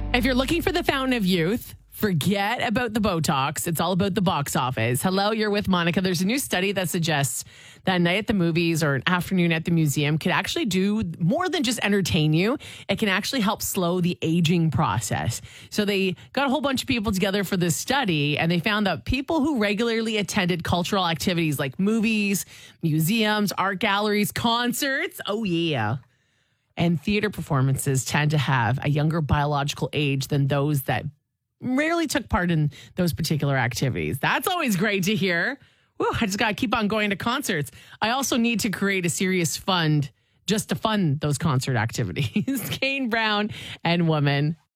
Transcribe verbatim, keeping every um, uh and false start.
If you're looking for the fountain of youth, forget about the Botox. It's all about the box office. Hello, you're with Monica. There's a new study that suggests that a night at the movies or an afternoon at the museum could actually do more than just entertain you. It can actually help slow the aging process. So they got a whole bunch of people together for this study, and they found that people who regularly attended cultural activities like movies, museums, art galleries, concerts, oh yeah, and theater performances tend to have a younger biological age than those that rarely took part in those particular activities. That's always great to hear. Whew, I just got to keep on going to concerts. I also need to create a serious fund just to fund those concert activities. Kane Brown and Woman